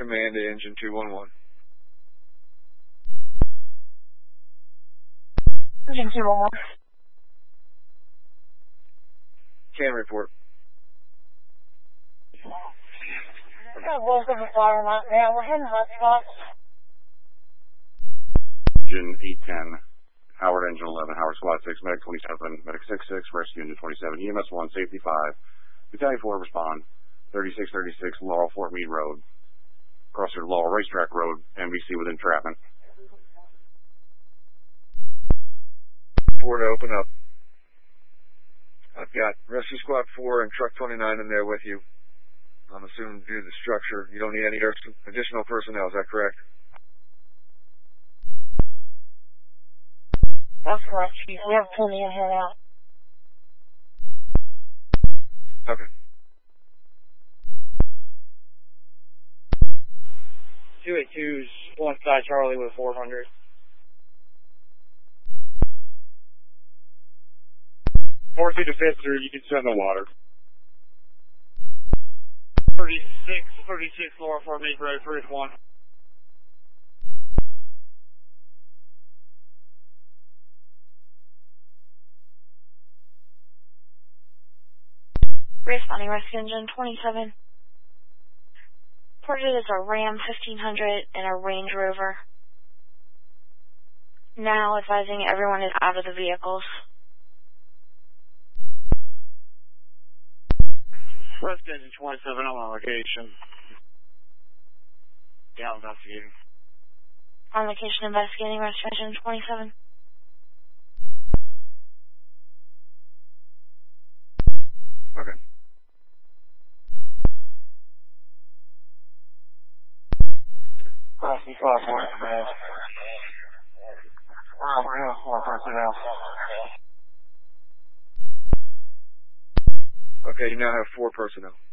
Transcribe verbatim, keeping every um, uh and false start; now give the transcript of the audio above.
command to engine two one one. Engine two one one. Can report. We've got both of the fire right now. We're heading hot spots. Engine eight ten. Howard Engine eleven, Howard Squad six, Medic twenty-seven, Medic six six, Rescue Engine twenty-seven, E M S one, Safety five, Battalion four, respond, thirty-six thirty-six, Laurel Fort Meade Road, Crosser Laurel Racetrack Road, N B C with entrapment. Four to open up. I've got Rescue Squad four and Truck twenty-nine in there with you. I'm assuming due to the structure, you don't need any additional personnel, is that correct? That's correct, Chief. We have plenty in here now. Okay. two eighty-two's one side Charlie with four hundred. four two to fifth, or you can send the water. thirty-six, thirty-six, Laura Fort Meade Road, three one. Responding Rescue Engine twenty-seven. Reported as a Ram fifteen hundred and a Range Rover. Now advising everyone is out of the vehicles. Rescue Engine twenty-seven on location. Yeah, investigating. On location investigating Rescue Engine twenty-seven. Okay. Rescue Squad four, man. We're here, four personnel. Okay, you now have four personnel.